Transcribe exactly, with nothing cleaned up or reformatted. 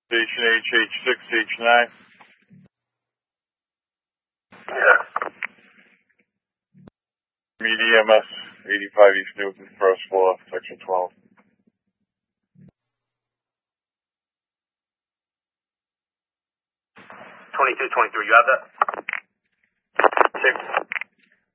Station H H six, H nine. Yeah. Meet E M S, eighty-five East Newton, first floor, section twelve. twenty-two twenty-three, you have that? Six.